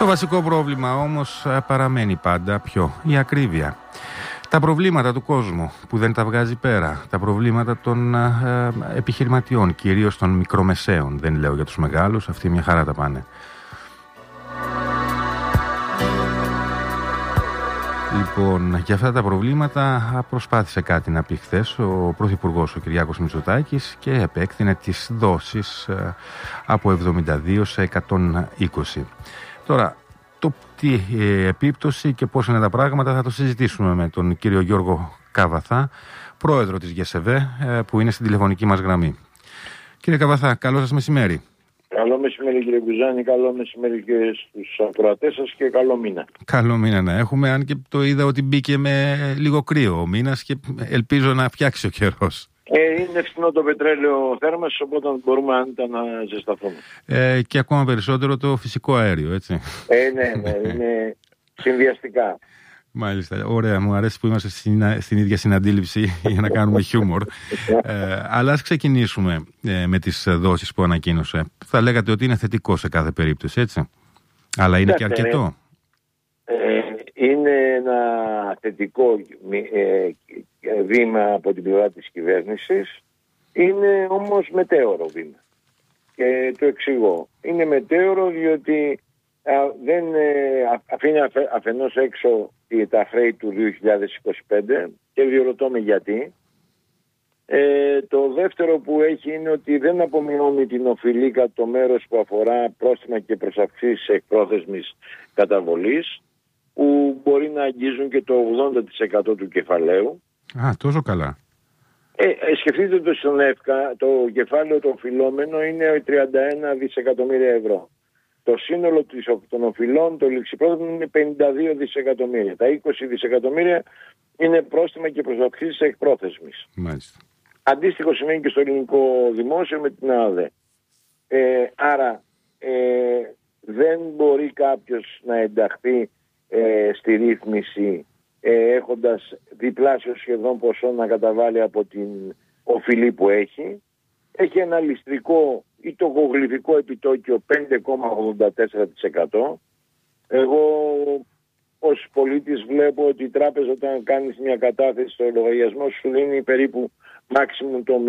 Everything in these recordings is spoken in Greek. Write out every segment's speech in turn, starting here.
Το βασικό πρόβλημα όμως παραμένει πάντα ποιο? Η ακρίβεια. Τα προβλήματα του κόσμου που δεν τα βγάζει πέρα, τα προβλήματα των επιχειρηματιών, κυρίως των μικρομεσαίων, δεν λέω για τους μεγάλους, αυτοί μια χαρά τα πάνε. Λοιπόν, για αυτά τα προβλήματα προσπάθησε κάτι να πει χθες ο Πρωθυπουργός, ο Κυριάκος Μητσοτάκης, και επέκτηνε τις δόσεις από 72 σε 120. Τώρα, τι επίπτωση και πώς είναι τα πράγματα θα το συζητήσουμε με τον κύριο Γιώργο Καβαθά, πρόεδρο της ΓΕΣΕΒΕ, που είναι στην τηλεφωνική μας γραμμή. Κύριε Καβαθά, καλό σας μεσημέρι. Καλό μεσημέρι κύριε Κουζάνη, καλό μεσημέρι και στους ακροατές σας και καλό μήνα. Καλό μήνα να έχουμε, αν και το είδα ότι μπήκε με λίγο κρύο ο μήνας και ελπίζω να φτιάξει ο καιρός. Είναι φθηνό το πετρέλαιο θέρμανσης, οπότε μπορούμε άνετα να ζεσταθούμε. Και ακόμα περισσότερο το φυσικό αέριο, έτσι. Ναι, είναι συνδυαστικά. Μάλιστα, ωραία, μου αρέσει που είμαστε στην ίδια συναντήληψη για να κάνουμε χιούμορ. Αλλά ας ξεκινήσουμε με τις δόσεις που ανακοίνωσε. Θα λέγατε ότι είναι θετικό σε κάθε περίπτωση, έτσι. Αλλά είναι και αρκετό. Είναι ένα θετικό βήμα από την πλευρά της κυβέρνησης. Είναι όμως μετέωρο βήμα. Και το εξηγώ. Είναι μετέωρο διότι δεν αφήνει αφενός έξω τα χρέη του 2025 και διερωτώ με γιατί. Το δεύτερο που έχει είναι ότι δεν απομειώνει την οφειλή κατά το μέρος που αφορά πρόστιμα και προσαυξήσεις εκπρόθεσμης καταβολής, που μπορεί να αγγίζουν και το 80% του κεφαλαίου. Τόσο καλά. Σκεφτείτε το στον ΕΦΚΑ, το κεφάλαιο το οφειλόμενο είναι 31 δισεκατομμύρια ευρώ. Το σύνολο των οφειλών, το ληξιπρόθεσμο, είναι 52 δισεκατομμύρια. Τα 20 δισεκατομμύρια είναι πρόστιμα και προσαυξήσεις εκπρόθεσμης. Μάλιστα. Αντίστοιχο σημαίνει και στο ελληνικό δημόσιο με την ΑΔΕ. Άρα δεν μπορεί κάποιος να ενταχθεί στη ρύθμιση έχοντας διπλάσιο σχεδόν ποσό να καταβάλει από την οφειλή που έχει. Έχει ένα ληστρικό ή το γογλυφικό επιτόκιο 5,84%. Εγώ ως πολίτης βλέπω ότι η τράπεζα, όταν κάνεις μια κατάθεση στο λογαριασμό σου, δίνει περίπου maximum το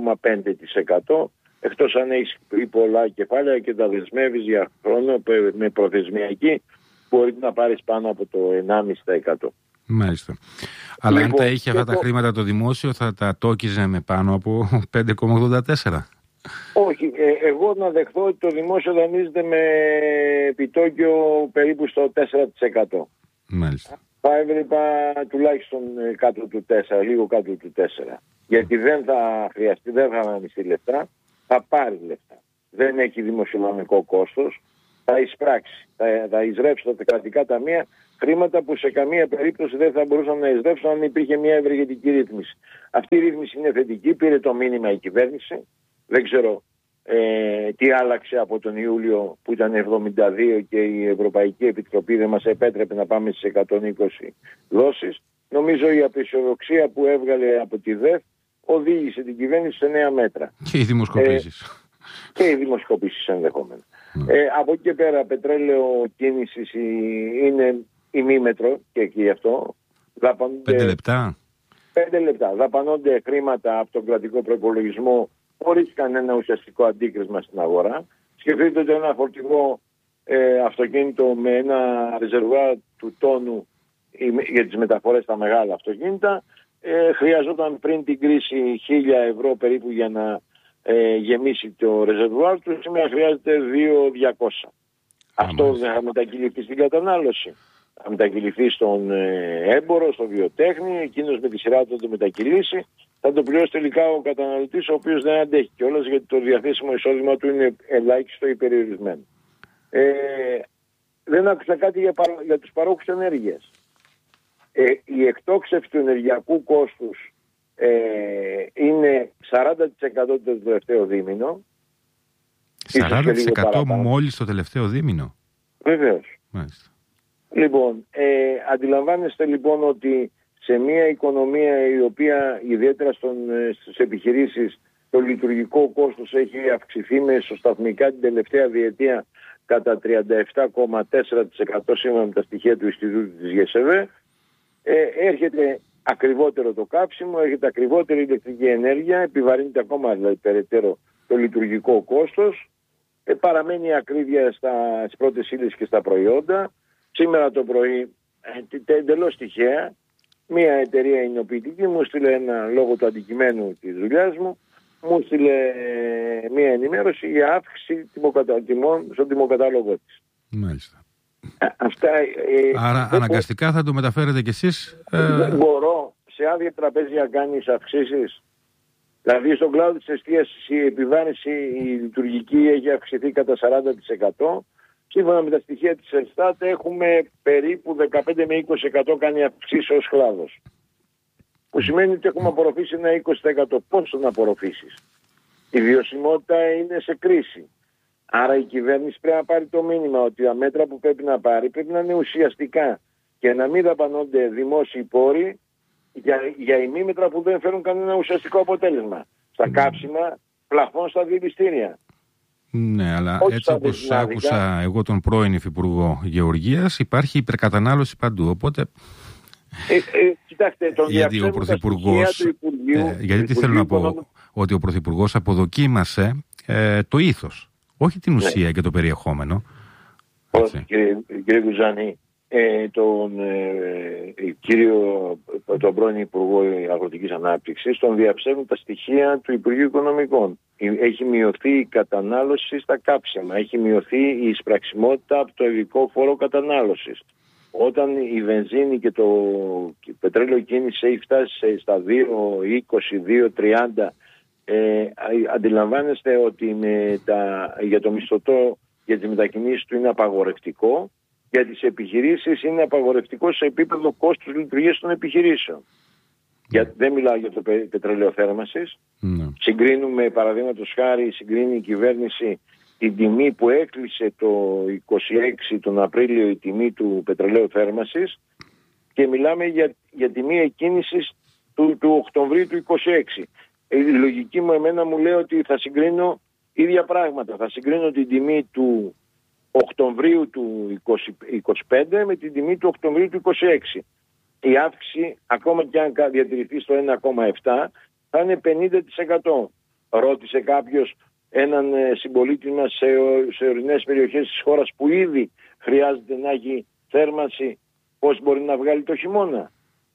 0,5%, εκτός αν έχεις πολλά κεφάλαια και τα δεσμεύεις για χρόνο με προθεσμιακή, μπορεί να πάρεις πάνω από το 1,5%. Μάλιστα. Αλλά αν τα είχε αυτά τα χρήματα το δημόσιο, θα τα τόκιζε με πάνω από 5,84%. Όχι, εγώ να δεχθώ ότι το δημόσιο δανείζεται με επιτόκιο περίπου στο 4%. Μάλιστα. Θα έβλεπα τουλάχιστον κάτω του 4%, λίγο κάτω του 4%. Γιατί δεν θα χρειαστεί, δεν θα αναμειστεί λεφτά, θα πάρει λεφτά. Δεν έχει δημοσιονομικό κόστος, θα εισπράξει, θα εισρέψει στα κρατικά ταμεία χρήματα που σε καμία περίπτωση δεν θα μπορούσαν να εισρέψουν αν υπήρχε μια ευεργετική ρύθμιση. Αυτή η ρύθμιση είναι θετική, πήρε το μήνυμα η κυβέρνηση. Δεν ξέρω τι άλλαξε από τον Ιούλιο που ήταν 72 και η Ευρωπαϊκή Επιτροπή δεν μας επέτρεπε να πάμε στις 120 δόσεις. Νομίζω η απεσιοδοξία που έβγαλε από τη ΔΕΦ οδήγησε την κυβέρνηση σε νέα μέτρα. Και οι δημοσκοπήσεις. Και οι δημοσκοπήσεις ενδεχόμενα. Από εκεί και πέρα πετρέλαιο κίνησης είναι ημίμετρο και εκεί γι' αυτό. 5 λεπτά. 5 λεπτά. Δαπανώνται χρήματα από τον κρατικό προϋπολογισμό χωρίς κανένα ουσιαστικό αντίκρισμα στην αγορά. Σκεφτείτε ότι ένα φορτηγό αυτοκίνητο με ένα ρεζερβουάρ του τόνου για τις μεταφορές στα μεγάλα αυτοκίνητα χρειαζόταν πριν την κρίση 1.000 ευρώ περίπου για να γεμίσει το ρεζερβουάρ του. Σήμερα χρειάζεται 2.200. Αυτό δεν θα μετακυληθεί στην κατανάλωση. Θα μετακυληθεί στον έμπορο, στο βιοτέχνη, εκείνος με τη σειρά του θα το μετακυλήσει. Θα το πληρώσει τελικά ο καταναλωτής, ο οποίος δεν αντέχει κιόλας, γιατί το διαθέσιμο εισόδημα του είναι ελάχιστο ή περιορισμένο. Δεν άκουσα κάτι για τους παρόχους ενέργειας. Η εκτόξευση του ενεργειακού κόστους είναι 40% το τελευταίο δίμηνο. 40% μόλις το τελευταίο δίμηνο. Βεβαίως. Μάλιστα. Λοιπόν, αντιλαμβάνεστε λοιπόν ότι σε μια οικονομία η οποία ιδιαίτερα στις επιχειρήσεις το λειτουργικό κόστος έχει αυξηθεί μεσοσταθμικά την τελευταία διετία κατά 37,4% σύμφωνα με τα στοιχεία του Ινστιτούτου της ΓΕΣΕΒΕ. Έρχεται ακριβότερο το κάψιμο, έρχεται ακριβότερη ηλεκτρική ενέργεια, επιβαρύνεται ακόμα δηλαδή περαιτέρω το λειτουργικό κόστος, παραμένει η ακρίβεια στις πρώτες ύλες και στα προϊόντα. Σήμερα το πρωί, εντελώς τυχαία, μία εταιρεία εινοποιητική μου στείλε λόγω του αντικειμένου της δουλειάς μου στείλε μία ενημέρωση για αύξηση τιμών στον τιμοκατάλογο της. Μάλιστα. Αυτά, άρα αναγκαστικά θα το μεταφέρετε κι εσείς. Δεν μπορώ σε άδεια τραπέζια κάνεις αυξήσεις. Δηλαδή στον κλάδο της εστίασης η επιβάρυνση η λειτουργική έχει αυξηθεί κατά 40%. Σύμφωνα με τα στοιχεία της Ελστάτ έχουμε περίπου 15 με 20% κάνει αυξήσεις ως κλάδος. Που σημαίνει ότι έχουμε απορροφήσει ένα 20%. Πώς να απορροφήσεις? Η βιωσιμότητα είναι σε κρίση. Άρα η κυβέρνηση πρέπει να πάρει το μήνυμα ότι τα μέτρα που πρέπει να πάρει πρέπει να είναι ουσιαστικά και να μην δαπανώνται δημόσιοι πόροι για ημίμετρα που δεν φέρουν κανένα ουσιαστικό αποτέλεσμα. Στα κάψιμα, πλαφών στα διελιστήρια. Ναι, αλλά έτσι όπως άκουσα εγώ τον πρώην Υφυπουργό Γεωργίας, υπάρχει υπερκατανάλωση παντού, οπότε... Κοιτάξτε, τον γιατί ο Πρωθυπουργός, γιατί τι θέλω να πω, ότι ο Πρωθυπουργός αποδοκίμασε το ήθος, όχι την ουσία και το περιεχόμενο. Όχι, κύριε Κουζάνη, τον πρώην Υπουργό Αγροτικής Ανάπτυξης τον διαψεύδουν τα στοιχεία του Υπουργείου Οικονομικών. Έχει μειωθεί η κατανάλωση στα κάψιμα, έχει μειωθεί η εισπραξιμότητα από το ειδικό φόρο κατανάλωσης. Όταν η βενζίνη και το πετρέλαιο κίνηση έχει φτάσει στα 2,20, 2,30, αντιλαμβάνεστε ότι για το μισθωτό, για τις μετακινήσεις του είναι απαγορευτικό, για τις επιχειρήσεις είναι απαγορευτικό σε επίπεδο κόστους λειτουργίας των επιχειρήσεων. Δεν μιλάω για το πετρέλαιο θέρμανσης. Συγκρίνουμε, παραδείγματος χάρη, συγκρίνει η κυβέρνηση την τιμή που έκλεισε το 26 τον Απρίλιο, η τιμή του πετρελαίου θέρμανσης, και μιλάμε για τιμή εκκίνησης του Οκτωβρίου του 26. Η λογική μου εμένα μου λέει ότι θα συγκρίνω ίδια πράγματα. Θα συγκρίνω την τιμή του Οκτωβρίου του 25 με την τιμή του Οκτωβρίου του 26. Η αύξηση, ακόμα και αν διατηρηθεί στο 1,7, θα είναι 50%. Ρώτησε κάποιος έναν συμπολίτη μας σε ορεινές περιοχές της χώρας που ήδη χρειάζεται να έχει θέρμανση, πώς μπορεί να βγάλει το χειμώνα?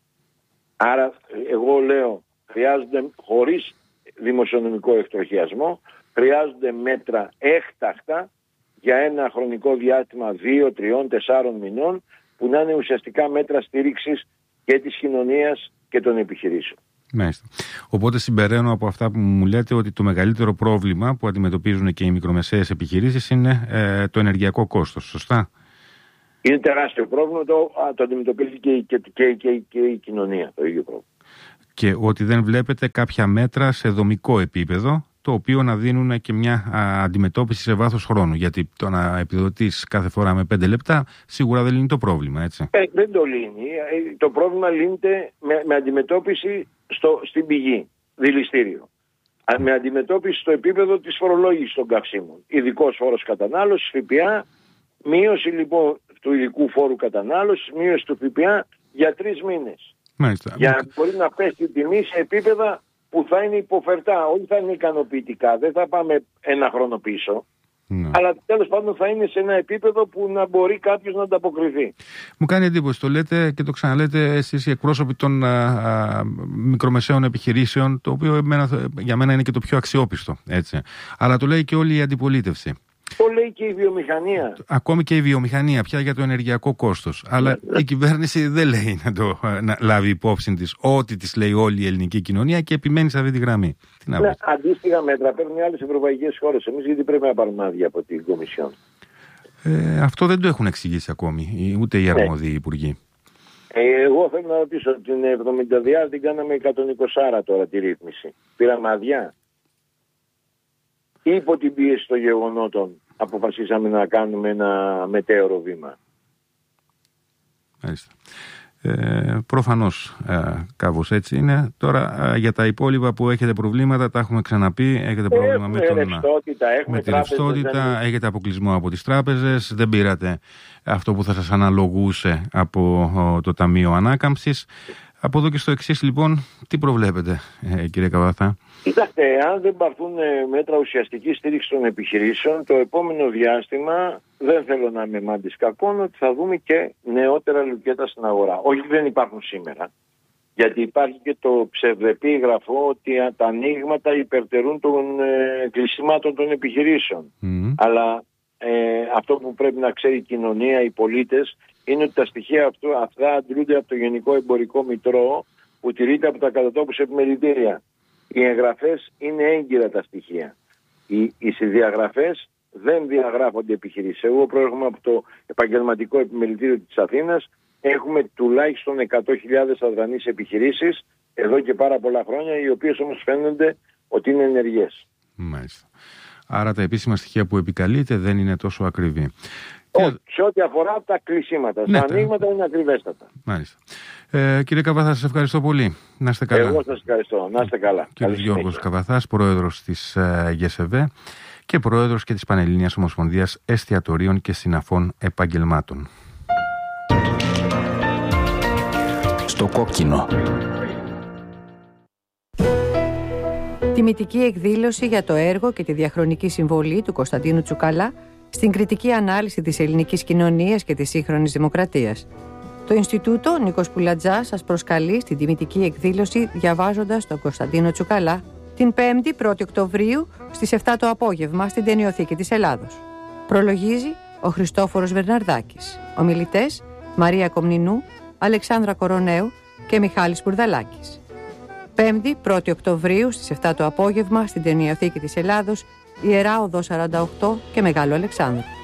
Άρα εγώ λέω, χρειάζονται, χωρίς δημοσιονομικό εκτροχιασμό, χρειάζονται μέτρα έκτακτα για ένα χρονικό διάστημα 2, 3, 4 μηνών, που να είναι ουσιαστικά μέτρα στήριξης και της κοινωνίας και των επιχειρήσεων. Μάλιστα. Οπότε συμπεραίνω από αυτά που μου λέτε ότι το μεγαλύτερο πρόβλημα που αντιμετωπίζουν και οι μικρομεσαίες επιχειρήσεις είναι το ενεργειακό κόστος, σωστά? Είναι τεράστιο πρόβλημα, το αντιμετωπίζει και η κοινωνία το ίδιο πρόβλημα. Και ότι δεν βλέπετε κάποια μέτρα σε δομικό επίπεδο, το οποίο να δίνουν και μια αντιμετώπιση σε βάθος χρόνου. Γιατί το να επιδοτείς κάθε φορά με 5 λεπτά σίγουρα δεν λύνει το πρόβλημα, έτσι. Δεν το λύνει. Το πρόβλημα λύνεται με αντιμετώπιση στην πηγή, δηληστήριο. Με αντιμετώπιση στο επίπεδο της φορολόγησης των καυσίμων. Ειδικός φόρος κατανάλωσης, ΦΠΑ, μείωση λοιπόν του ειδικού φόρου κατανάλωσης, μείωση του ΦΠΑ για 3 μήνες. Μάλιστα. Για να μπορεί να πέσει η τιμή σε επίπεδα που θα είναι υποφερτά, όχι θα είναι ικανοποιητικά, δεν θα πάμε ένα χρόνο πίσω. Ναι. Αλλά τέλος πάντων θα είναι σε ένα επίπεδο που να μπορεί κάποιος να ανταποκριθεί. Μου κάνει εντύπωση, το λέτε και το ξαναλέτε εσείς οι εκπρόσωποι των μικρομεσαίων επιχειρήσεων, το οποίο για μένα είναι και το πιο αξιόπιστο. Έτσι. Αλλά το λέει και όλη η αντιπολίτευση. Το λέει και η βιομηχανία. Ακόμη και η βιομηχανία πια για το ενεργειακό κόστος. Αλλά η κυβέρνηση δεν λέει να λάβει υπόψη της ό,τι της λέει όλη η ελληνική κοινωνία και επιμένει σε αυτή τη γραμμή. Αντίστοιχα μέτρα παίρνουν άλλες ευρωπαϊκές χώρες. Εμείς γιατί πρέπει να πάρουμε άδεια από την Κομισιόν? Αυτό δεν το έχουν εξηγήσει ακόμη, ούτε οι αρμόδιοι υπουργοί. Εγώ θέλω να ρωτήσω, την 70 την κάναμε 120 τώρα τη ρύθμιση. Πήραμε άδεια? Ή υπό την πίεση των γεγονότων αποφασίσαμε να κάνουμε ένα μετέωρο βήμα? Μάλιστα. Προφανώς κάπως έτσι είναι. Τώρα για τα υπόλοιπα που έχετε προβλήματα, τα έχουμε ξαναπεί. Έχετε πρόβλημα με τη ρευστότητα, έχετε αποκλεισμό από τις τράπεζες, δεν πήρατε αυτό που θα σας αναλογούσε από το Ταμείο Ανάκαμψης. Από εδώ και στο εξής, λοιπόν, τι προβλέπετε, κύριε Καβαθά? Κοιτάξτε, αν δεν πάρθουν μέτρα ουσιαστικής στήριξης των επιχειρήσεων, το επόμενο διάστημα, δεν θέλω να είμαι μάντης κακών, ότι θα δούμε και νεότερα λουκέτα στην αγορά. Όχι, δεν υπάρχουν σήμερα. Γιατί υπάρχει και το ψευδεπίγραφο ότι τα ανοίγματα υπερτερούν των κλεισιμάτων των επιχειρήσεων. Αλλά αυτό που πρέπει να ξέρει η κοινωνία, οι πολίτες, είναι ότι τα στοιχεία αυτά αντλούνται από το Γενικό Εμπορικό Μητρό, που τηρείται από τα κατατόπους επιμελητήρια. Οι εγγραφές είναι έγκυρα τα στοιχεία. Οι συνδιαγραφές δεν διαγράφονται επιχειρήσεις. Εγώ προέρχομαι από το Επαγγελματικό Επιμελητήριο της Αθήνας. Έχουμε τουλάχιστον 100.000 αδρανείς επιχειρήσεις εδώ και πάρα πολλά χρόνια, οι οποίες όμως φαίνονται ότι είναι ενεργές. Μάλιστα. Άρα τα επίσημα στοιχεία που επικαλείται δεν είναι τόσο ακριβή. Όχι, σε ό,τι αφορά τα κλεισίματα. Ναι, τα ανοίγματα είναι ακριβέστατα. Μάλιστα. Κύριε Καβαθά, σας ευχαριστώ πολύ. Να είστε καλά. Εγώ σας ευχαριστώ. Να είστε καλά. Κύριος Γιώργος Καβαθάς, πρόεδρος της ΓΕΣΕΒΕ και πρόεδρος και της Πανελληνίας Ομοσπονδίας Εστιατορίων και Συναφών Επαγγελμάτων. Στο κόκκινο. Τιμητική εκδήλωση για το έργο και τη διαχρονική συμβολή του Κωνσταντίνου Τσουκαλά στην κριτική ανάλυση της ελληνικής κοινωνίας και της σύγχρονης δημοκρατίας. Το Ινστιτούτο Νίκος Πουλατζάς σας προσκαλεί στην τιμητική εκδήλωση διαβάζοντας τον Κωνσταντίνο Τσουκαλά την 5η 1η Οκτωβρίου στις 7 το απόγευμα στην Ταινιοθήκη της Ελλάδος. Προλογίζει ο Χριστόφορος Βερναρδάκης. Ομιλητές Μαρία Κομνηνού, Αλεξάνδρα Κοροναίου και Μιχάλης Μπουρδαλάκης. 5η 1η Οκτωβρίου στις 7 το απόγευμα στην Ταινιοθήκη της Ελλάδος, Ιερά Οδό 48 και Μεγάλο Αλεξάνδρου.